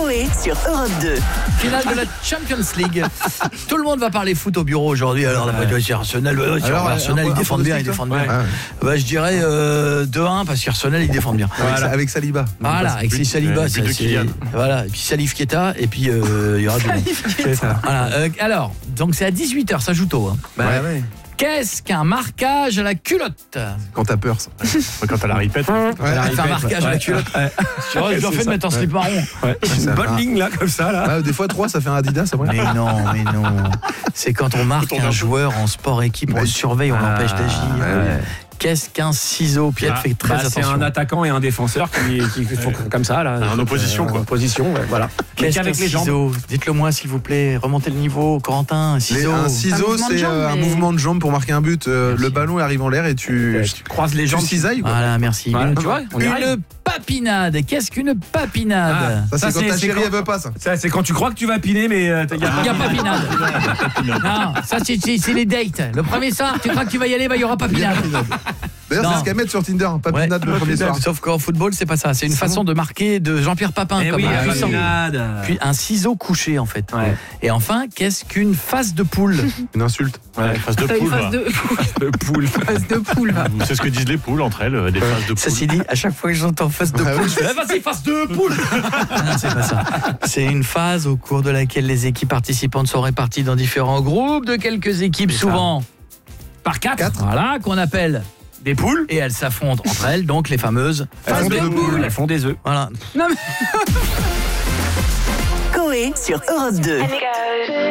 Coé sur Europe 2. Finale de la Champions League. Tout le monde va parler foot au bureau aujourd'hui. Alors, la moitié Arsenal, ils défendent bien. Je dirais 2-1 parce qu'Arsenal, ils défendent bien. Avec Saliba. Voilà, avec Saliba. Voilà, et puis Salif Keita, et puis il y aura du monde. C'est ça. Voilà. Alors, donc c'est à 18h, ça joue tôt. Ouais. Qu'est-ce qu'un marquage à la culotte? Quand t'as peur, ça. Quand elle la répète. C'est un marquage à la culotte. C'est vrai, je dois faire de mettre un slip marron. Une bonne ligne là, comme ça là. Des fois 3, ça fait un Adidas après. Mais non. C'est quand on marque un joueur en sport équipe, on le surveille, on l'empêche d'agir. Qu'est-ce qu'un ciseau? Pierre fait très attention. C'est un attaquant et un défenseur qui font comme ça là. En opposition quoi. En opposition, voilà. Qu'est-ce qu'un ciseau? Dites-le moi s'il vous plaît. Remontez le niveau, Corentin. Un ciseau. Un ciseau, c'est un mouvement de jambe pour marquer un but. Le ballon arrive en l'air et tu croises les jambes. Tu cisailles quoi. Voilà, merci. Voilà, tu vois, une papinade. Qu'est-ce qu'une papinade? Ça c'est quand ta chérie elle veut pas ça. Ça c'est quand tu crois que tu vas piner mais il y a papinade. Non, ça c'est les dates. Le premier soir, tu crois que tu vas y aller, il y aura papinade. D'ailleurs, c'est ce qu'elles mettent sur Tinder, papinade le premier soir. Sauf qu'en football, c'est pas ça. C'est une façon de marquer de Jean-Pierre Papin. Puis un ciseau couché, en fait. Et enfin, qu'est-ce qu'une face de poule? Une insulte. Face de poule. Face de poule. C'est ce que disent les poules entre elles, des faces de poule. Ça s'est dit, à chaque fois que j'entends face de poule, je fais vas-y, face de poule. Non, c'est pas ça. C'est une phase au cours de laquelle les équipes participantes sont réparties dans différents groupes de quelques équipes, souvent par 4. Voilà, qu'on appelle des poules, et elles s'affrontent entre elles, donc les fameuses faces de poule. Elles font des œufs. Voilà. Coé sur Europe 2.